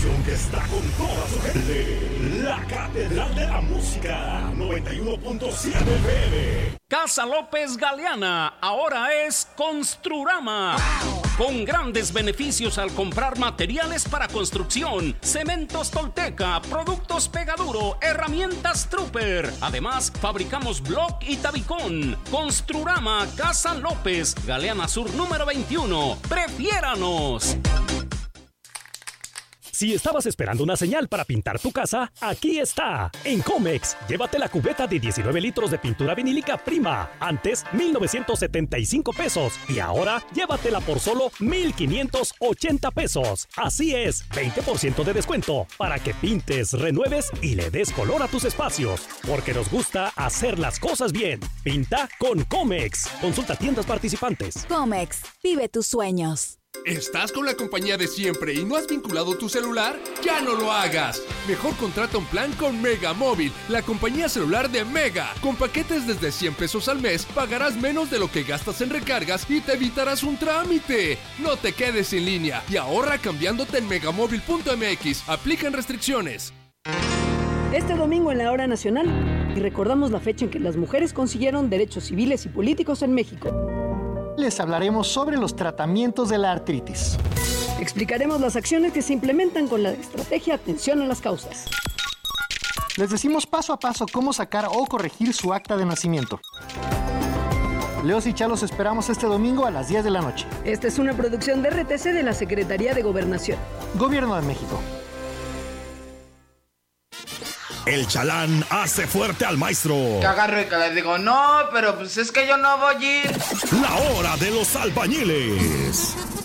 estación que está con toda su gente. La Catedral de la Música, 91.7 FM. Casa López Galeana, ahora es Construrama. Con grandes beneficios al comprar materiales para construcción, cementos Tolteca, productos Pegaduro, herramientas Trooper. Además, fabricamos bloc y tabicón. Construrama, Casa López, Galeana Sur número 21. ¡Prefiéranos! Si estabas esperando una señal para pintar tu casa, aquí está. En Comex, llévate la cubeta de 19 litros de pintura vinílica Prima. Antes, 1,975 pesos. Y ahora, llévatela por solo 1,580 pesos. Así es, 20% de descuento para que pintes, renueves y le des color a tus espacios. Porque nos gusta hacer las cosas bien. Pinta con Comex. Consulta tiendas participantes. Comex, vive tus sueños. ¿Estás con la compañía de siempre y no has vinculado tu celular? ¡Ya no lo hagas! Mejor contrata un plan con Mega Móvil, la compañía celular de Mega. Con paquetes desde 100 pesos al mes, pagarás menos de lo que gastas en recargas y te evitarás un trámite. No te quedes sin línea y ahorra cambiándote en megamóvil.mx. Aplican restricciones. Este domingo en la Hora Nacional, y recordamos la fecha en que las mujeres consiguieron derechos civiles y políticos en México. Les hablaremos sobre los tratamientos de la artritis. Explicaremos las acciones que se implementan con la estrategia Atención a las Causas. Les decimos paso a paso cómo sacar o corregir su acta de nacimiento. Leos y Chalos esperamos este domingo a las 10 de la noche. Esta es una producción de RTC de la Secretaría de Gobernación. Gobierno de México. El chalán hace fuerte al maestro. Que agarro y que le digo, no, pero pues es que yo no voy a ir. La hora de los albañiles.